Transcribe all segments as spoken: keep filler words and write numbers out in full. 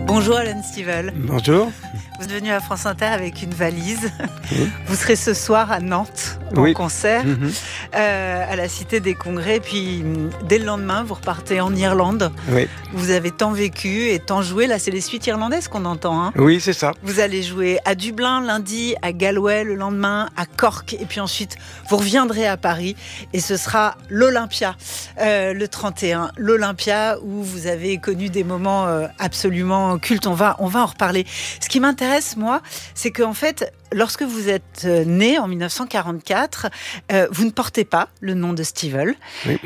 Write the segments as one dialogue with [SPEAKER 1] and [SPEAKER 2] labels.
[SPEAKER 1] Bonjour Alan Stivell.
[SPEAKER 2] Bonjour.
[SPEAKER 1] Vous êtes venu à France Inter avec une valise.
[SPEAKER 2] Oui.
[SPEAKER 1] Vous serez ce soir à Nantes en
[SPEAKER 2] Oui.
[SPEAKER 1] concert
[SPEAKER 2] Mmh.
[SPEAKER 1] euh, à la Cité des Congrès. Puis dès le lendemain, vous repartez en Irlande.
[SPEAKER 2] Oui.
[SPEAKER 1] Vous avez tant vécu et tant joué. Là, c'est les suites irlandaises qu'on entend. Hein.
[SPEAKER 2] Oui, c'est ça.
[SPEAKER 1] Vous allez jouer à Dublin lundi, à Galway le lendemain, à Cork. Et puis ensuite, vous reviendrez à Paris. Et ce sera l'Olympia, euh, le trente et un. L'Olympia où vous avez connu des moments euh, absolument cultes. On va, on va en reparler. Ce qui m'intéresse, moi, c'est qu'en fait, lorsque vous êtes né en dix-neuf cent quarante-quatre, euh, vous ne portez pas le nom de Stivell.
[SPEAKER 2] Oui.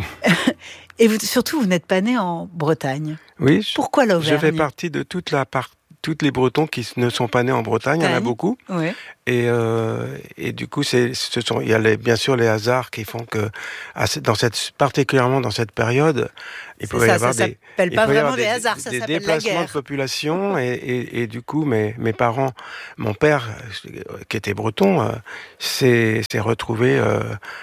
[SPEAKER 1] Et vous, surtout, vous n'êtes pas né en Bretagne.
[SPEAKER 2] Oui. Je,
[SPEAKER 1] Pourquoi l'Auvergne ?
[SPEAKER 2] Je fais partie de toute la part, toutes les Bretons qui ne sont pas nés en Bretagne. Il y en a beaucoup.
[SPEAKER 1] Oui.
[SPEAKER 2] Et, euh, et du coup, c'est, ce sont, il y a les, bien sûr les hasards qui font que, dans cette, particulièrement dans cette période, il peut y avoir
[SPEAKER 1] ça
[SPEAKER 2] des,
[SPEAKER 1] s'appelle pas vraiment
[SPEAKER 2] des,
[SPEAKER 1] des hasards, ça
[SPEAKER 2] des
[SPEAKER 1] s'appelle la
[SPEAKER 2] déplacements
[SPEAKER 1] guerre.
[SPEAKER 2] de population. Et, et, et du coup, mes, mes parents, mon père, qui était breton, euh, s'est, s'est retrouvé euh,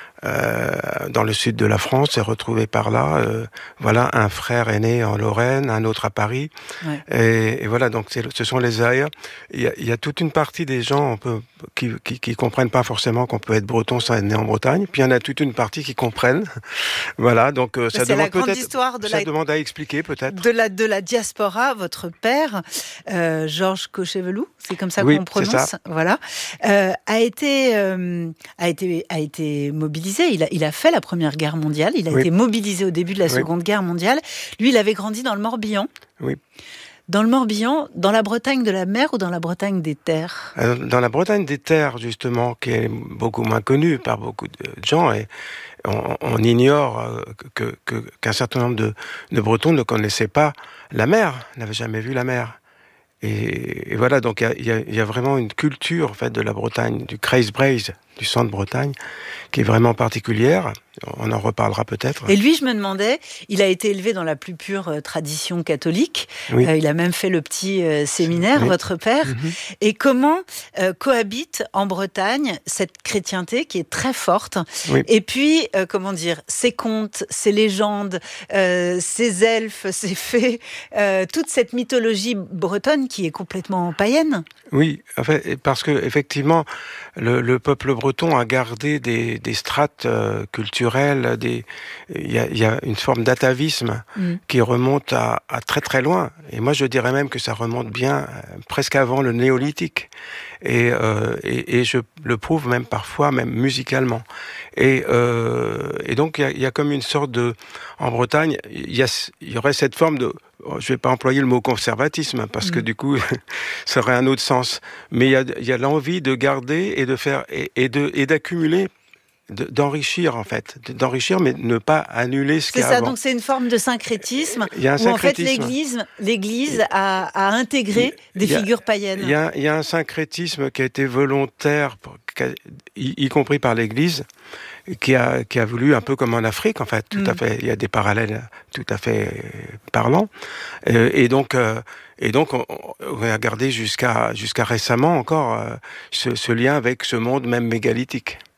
[SPEAKER 2] euh, dans le sud de la France, s'est retrouvé par là. Euh, voilà, un frère est né en Lorraine, un autre à Paris.
[SPEAKER 1] Ouais.
[SPEAKER 2] Et, et voilà, donc c'est, ce sont les aires. Il y a, il y a toute une partie des gens, on peut, qui, qui, qui comprennent pas forcément qu'on peut être breton sans être né en Bretagne. Puis il y en a toute une partie qui comprennent. Voilà, donc euh, ça
[SPEAKER 1] c'est
[SPEAKER 2] demande
[SPEAKER 1] la grande
[SPEAKER 2] peut-être,
[SPEAKER 1] histoire de
[SPEAKER 2] ça
[SPEAKER 1] la...
[SPEAKER 2] demande à expliquer peut-être.
[SPEAKER 1] De la, de la diaspora, votre père, euh, Georges Cochevelou, c'est comme ça
[SPEAKER 2] Oui,
[SPEAKER 1] qu'on prononce,
[SPEAKER 2] c'est ça.
[SPEAKER 1] voilà, euh, a été, euh, a été, a été mobilisé. Il a, il a fait la Première Guerre mondiale. Il a
[SPEAKER 2] Oui.
[SPEAKER 1] été mobilisé au début de la
[SPEAKER 2] Oui.
[SPEAKER 1] Seconde Guerre mondiale. Lui, il avait grandi dans le Morbihan.
[SPEAKER 2] Oui.
[SPEAKER 1] Dans le Morbihan, dans la Bretagne de la mer ou dans la Bretagne des terres ?
[SPEAKER 2] Dans la Bretagne des terres, justement, qui est beaucoup moins connue par beaucoup de gens, et on, on ignore que, que, qu'un certain nombre de, de Bretons ne connaissaient pas la mer, n'avaient jamais vu la mer. Et, et voilà, donc il y a, y a vraiment une culture en fait de la Bretagne, du Kreisbreizh, du centre-Bretagne, qui est vraiment particulière. On en reparlera peut-être.
[SPEAKER 1] Et lui, je me demandais, il a été élevé dans la plus pure euh, tradition catholique.
[SPEAKER 2] Oui.
[SPEAKER 1] Euh, il a même fait le petit euh, séminaire,
[SPEAKER 2] Oui.
[SPEAKER 1] votre père.
[SPEAKER 2] Mm-hmm.
[SPEAKER 1] Et comment euh, cohabite en Bretagne cette chrétienté qui est très forte,
[SPEAKER 2] Oui.
[SPEAKER 1] et puis, euh, comment dire, ces contes, ces légendes, euh, ces elfes, ces fées, euh, toute cette mythologie bretonne qui est complètement païenne.
[SPEAKER 2] Oui, en fait, parce que effectivement, le, le peuple breton a gardé des, des strates euh, culturelles, des, il y a, il y a une forme d'atavisme
[SPEAKER 1] Mm.
[SPEAKER 2] qui remonte à, à très très loin. Et moi, je dirais même que ça remonte bien euh, presque avant le néolithique. Et, euh, et, et je le prouve même parfois, même musicalement. Et, euh, et donc, il y a, il y a comme une sorte de, en Bretagne, il y, a, il y aurait cette forme de, je vais pas employer le mot conservatisme parce mmh. que du coup, ça aurait un autre sens. Mais il y a, il y a l'envie de garder et de faire et, et de et d'accumuler, de, d'enrichir en fait, d'enrichir, mais ne pas annuler ce qu'il y a
[SPEAKER 1] C'est ça.
[SPEAKER 2] avant.
[SPEAKER 1] Donc c'est une forme de syncrétisme
[SPEAKER 2] il y a un
[SPEAKER 1] où en fait
[SPEAKER 2] syncrétisme.
[SPEAKER 1] l'Église, l'Église a, a intégré des
[SPEAKER 2] il y a,
[SPEAKER 1] figures païennes.
[SPEAKER 2] Il y a, il y a un syncrétisme qui a été volontaire, pour, y, y compris par l'Église. Qui a, qui a voulu, un peu comme en Afrique, en fait, tout
[SPEAKER 1] mmh.
[SPEAKER 2] à fait, il y a des parallèles tout à fait parlants. Euh, et donc, euh, et donc, on, on a gardé jusqu'à, jusqu'à récemment encore euh, ce, ce lien avec ce monde même mégalithique.